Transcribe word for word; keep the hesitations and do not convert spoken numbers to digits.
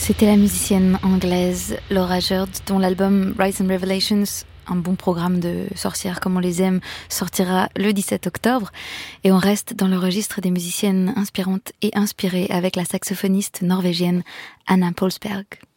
C'était la musicienne anglaise Laura Geard, dont l'album Rise and Revelations, un bon programme de sorcières comme on les aime, sortira le dix-sept octobre. Et on reste dans le registre des musiciennes inspirantes et inspirées avec la saxophoniste norvégienne Anna Paulsberg.